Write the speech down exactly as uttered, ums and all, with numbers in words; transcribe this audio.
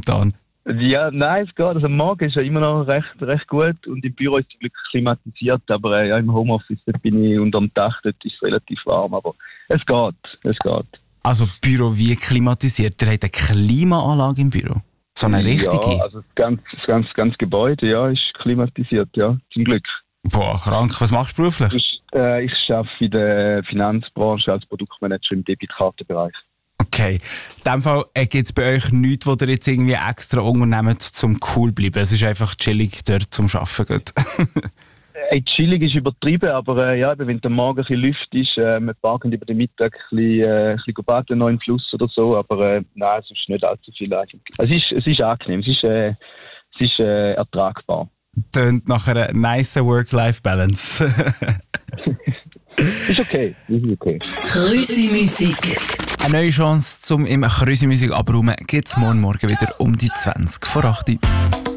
momentan? Ja, nein, es geht. Also morgen ist ja immer noch recht, recht gut und im Büro ist zum Glück klimatisiert, aber äh, ja, im Homeoffice dort bin ich unterm Dach, dort ist es relativ warm, aber es geht, es geht. Also Büro wie klimatisiert? Ihr habt eine Klimaanlage im Büro? So eine richtige? Ja, also das ganze, das ganze, das ganze Gebäude, ja, ist klimatisiert, ja, zum Glück. Boah, krank. Was machst du beruflich? Ich, äh, ich arbeite in der Finanzbranche als Produktmanager im Debitkartenbereich. Okay. In dem Fall äh, gibt es bei euch nichts, wo ihr jetzt irgendwie extra unternehmt, zum cool zu bleiben. Es ist einfach chillig dort zum Arbeiten. Hey, chillig ist übertrieben, aber äh, ja, wenn der Morgen ein bisschen Luft ist, äh, wir parken über den Mittag ein bisschen, äh, ein bisschen baden noch im Fluss oder so, aber äh, nein, es ist nicht allzu viel eigentlich. Es ist, es ist angenehm, es ist, äh, es ist äh, ertragbar. Tönt nach einer nice Work-Life-Balance. Ist okay, ist okay. Krüsi-Musik. Eine neue Chance zum im Krüsi-Musik abräumen gibt es morgen Morgen wieder um die zwanzig vor acht.